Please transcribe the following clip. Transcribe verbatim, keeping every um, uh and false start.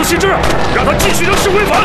弃之，让他继续惹事违反。